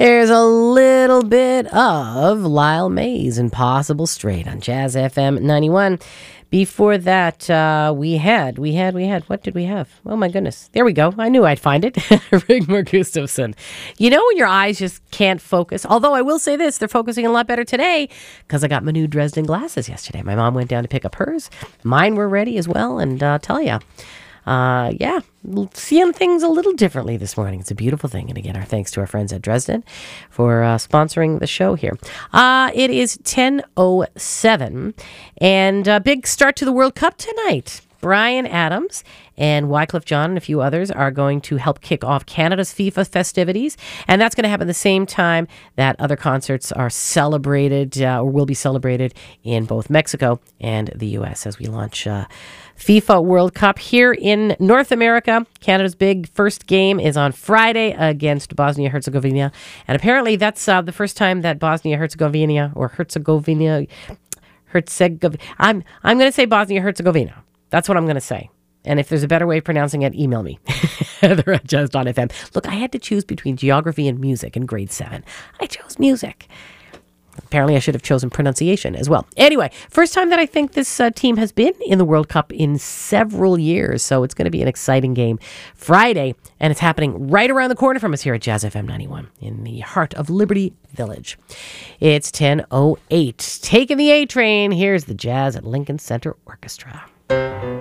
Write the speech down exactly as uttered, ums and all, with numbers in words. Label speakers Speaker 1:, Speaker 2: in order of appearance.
Speaker 1: There's a little bit of Lyle Mays, Impossible Straight on Jazz F M ninety-one. Before that, uh, we had, we had, we had, what did we have? Oh my goodness. There we go. I knew I'd find it. Rigmor Gustafsson. You know when your eyes just can't focus? Although I will say this, they're focusing a lot better today because I got my new Dresden glasses yesterday. My mom went down to pick up hers. Mine were ready as well, and uh, tell you. Uh, yeah, seeing things a little differently this morning. It's a beautiful thing. And again, our thanks to our friends at Dresden for uh, sponsoring the show here. Uh, it is ten oh seven, and a big start to the World Cup tonight. Bryan Adams and Wycliffe Jean and a few others are going to help kick off Canada's FIFA festivities. And that's going to happen the same time that other concerts are celebrated uh, or will be celebrated in both Mexico and the U S as we launch uh, FIFA World Cup here in North America. Canada's big first game is on Friday against Bosnia-Herzegovina. And apparently that's uh, the first time that Bosnia-Herzegovina or Herzegovina, Herzegovina, I'm, I'm going to say Bosnia-Herzegovina. That's what I'm going to say. And if there's a better way of pronouncing it, email me. Heather at jazz dot f m. Look, I had to choose between geography and music in grade seven. I chose music. Apparently, I should have chosen pronunciation as well. Anyway, first time that I think this uh, team has been in the World Cup in several years. So it's going to be an exciting game Friday. And it's happening right around the corner from us here at Jazz F M ninety-one in the heart of Liberty Village. It's ten oh eight. Taking the A train. Here's the Jazz at Lincoln Center Orchestra.